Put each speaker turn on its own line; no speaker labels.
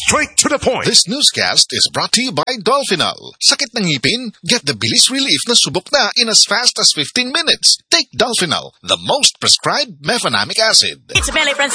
straight to the point.
This newscast is brought to you by Dolphinal. Sakit ng ngipin? Get the bilis relief na subok na in as fast as 15 minutes. Take Dolphinal, the most prescribed mefenamic acid.
It's Melly Francis.